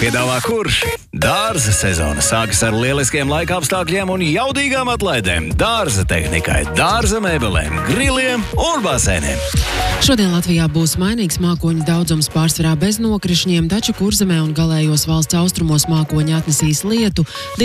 piedāvā Kurš. Dārza sezona sākas ar lieliskiem laika apstākļiem un jaudīgām atlaidēm. Dārza tehnikai, dārza mēbelēm, griliem un basēniem. Šodien Latvijā būs mainīgs mākoņu daudzums, pārsvarā bez nokrišņiem, taču Kurzemē un galējos valsts austrumos mākoņi atnesīs lietu.